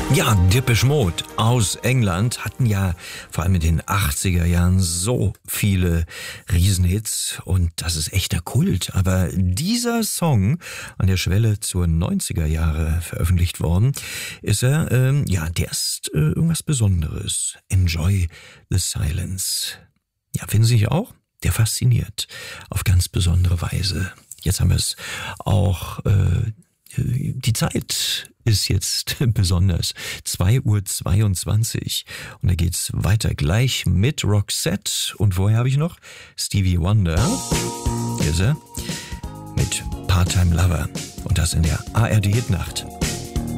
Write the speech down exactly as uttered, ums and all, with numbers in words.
Ja, Depeche Mode aus England hatten ja vor allem in den achtziger Jahren so viele Riesenhits und das ist echter Kult. Aber dieser Song, an der Schwelle zur neunziger Jahre veröffentlicht worden, ist er, ähm, ja, der ist äh, irgendwas Besonderes. Enjoy the Silence. Ja, finden Sie nicht auch? Der fasziniert auf ganz besondere Weise. Jetzt haben wir es auch... Äh, Die Zeit ist jetzt besonders. zwei Uhr zweiundzwanzig. Und da geht's weiter gleich mit Roxette. Und vorher habe ich noch Stevie Wonder. Hier ist er. Mit Part-Time Lover. Und das in der A R D Hitnacht.